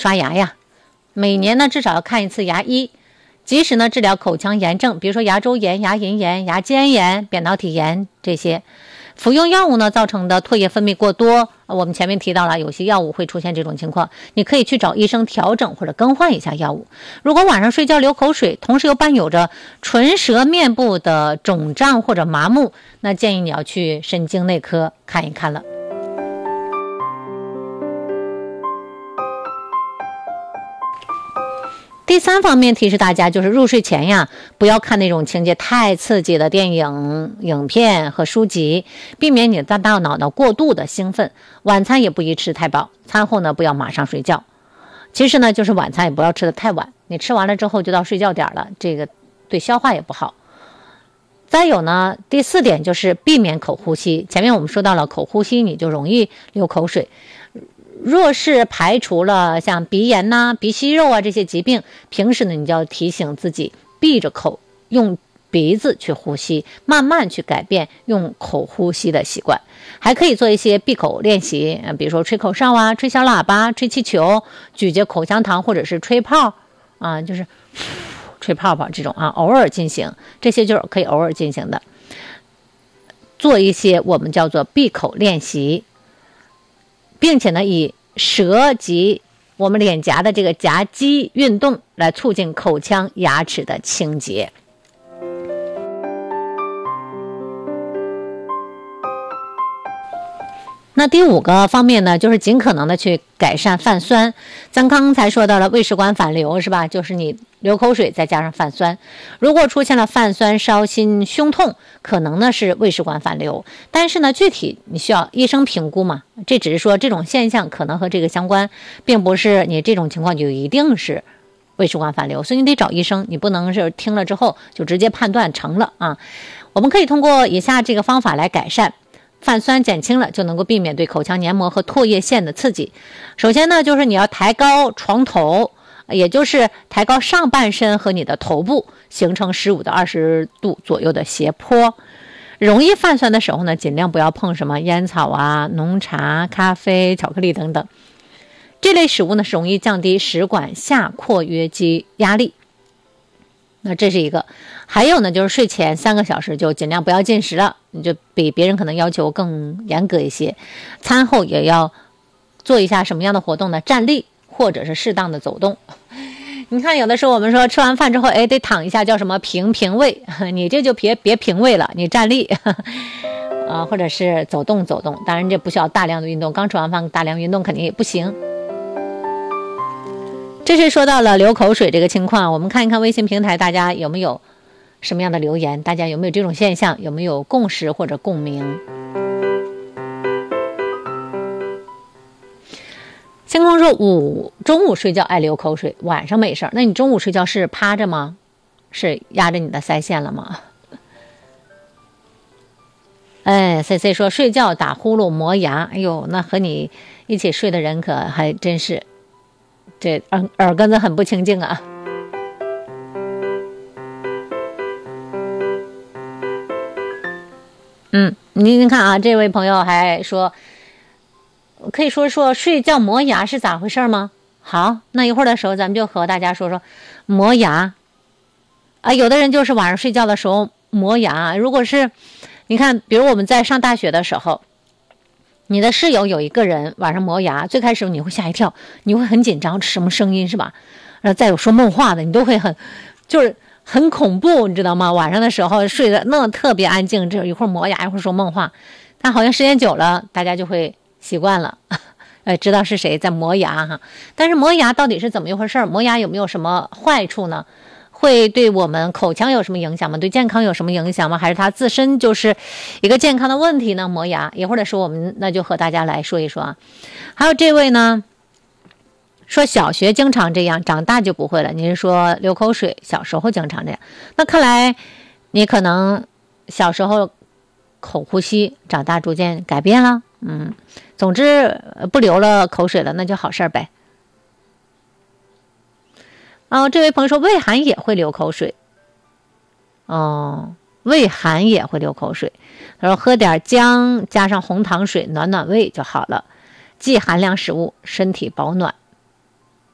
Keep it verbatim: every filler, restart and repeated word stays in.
刷牙呀，每年呢至少要看一次牙医。及时呢治疗口腔炎症，比如说牙周炎、牙龈炎、牙间炎、扁桃体炎这些。服用药物呢造成的唾液分泌过多，我们前面提到了有些药物会出现这种情况，你可以去找医生调整或者更换一下药物。如果晚上睡觉流口水，同时又伴有着唇舌面部的肿胀或者麻木，那建议你要去神经内科看一看了。第三方面提示大家，就是入睡前呀，不要看那种情节太刺激的电影、影片和书籍，避免你的大脑的过度的兴奋。晚餐也不宜吃太饱，餐后呢不要马上睡觉。其实呢，就是晚餐也不要吃得太晚，你吃完了之后就到睡觉点了，这个对消化也不好。再有呢，第四点就是避免口呼吸。前面我们说到了口呼吸，你就容易流口水。若是排除了像鼻炎呐、鼻息肉啊这些疾病，平时呢你就要提醒自己闭着口，用鼻子去呼吸，慢慢去改变用口呼吸的习惯。还可以做一些闭口练习，比如说吹口哨啊、吹小喇叭、吹气球、咀嚼口香糖或者是吹泡啊，就是吹泡泡这种啊，偶尔进行，这些就是可以偶尔进行的。做一些我们叫做闭口练习。并且呢，以舌及我们脸颊的这个夹击运动来促进口腔牙齿的清洁。那第五个方面呢，就是尽可能的去改善泛酸。咱刚才说到了胃食管反流是吧？就是你流口水再加上泛酸。如果出现了泛酸、烧心、胸痛，可能呢是胃食管反流。但是呢，具体你需要医生评估嘛。这只是说这种现象可能和这个相关，并不是你这种情况就一定是胃食管反流，所以你得找医生，你不能是听了之后就直接判断成了啊。我们可以通过以下这个方法来改善。泛酸减轻了，就能够避免对口腔黏膜和唾液腺的刺激。首先呢，就是你要抬高床头，也就是抬高上半身和你的头部，形成十五到二十度左右的斜坡。容易泛酸的时候呢，尽量不要碰什么烟草啊、浓茶、咖啡、巧克力等等。这类食物呢，是容易降低食管下括约肌压力。那这是一个。还有呢，就是睡前三个小时就尽量不要进食了，你就比别人可能要求更严格一些。餐后也要做一下什么样的活动呢？站立或者是适当的走动。你看有的时候我们说吃完饭之后，哎，得躺一下，叫什么平平胃，你这就别别平胃了，你站立啊，或者是走动走动。当然这不需要大量的运动，刚吃完饭大量运动肯定也不行。这是说到了流口水这个情况，我们看一看微信平台大家有没有什么样的留言，大家有没有这种现象，有没有共识或者共鸣。星空说午中午睡觉爱流口水，晚上没事。那你中午睡觉是趴着吗？是压着你的腮腺了吗？哎 C C 说睡觉打呼噜磨牙，哎呦，那和你一起睡的人可还真是这耳耳根子很不清净啊。嗯，您看啊，这位朋友还说，可以说说睡觉磨牙是咋回事吗？好，那一会儿的时候咱们就和大家说说磨牙啊。有的人就是晚上睡觉的时候磨牙，如果是你看，比如我们在上大学的时候，你的室友有一个人晚上磨牙，最开始你会吓一跳，你会很紧张，什么声音是吧？然后再有说梦话的，你都会很就是很恐怖，你知道吗？晚上的时候睡得那特别安静，这一会儿磨牙一会儿说梦话，但好像时间久了大家就会习惯了，呃，知道是谁在磨牙哈。但是磨牙到底是怎么一回事？磨牙有没有什么坏处呢？会对我们口腔有什么影响吗？对健康有什么影响吗？还是它自身就是一个健康的问题呢？磨牙一会儿的时候我们那就和大家来说一说啊。还有这位呢说小学经常这样，长大就不会了。你是说流口水小时候经常这样，那看来你可能小时候口呼吸，长大逐渐改变了。嗯，总之不流了口水了，那就好事呗。哦，这位朋友说胃寒也会流口水。哦，胃寒也会流口水。他说喝点姜加上红糖水暖暖胃就好了，忌寒凉食物，身体保暖。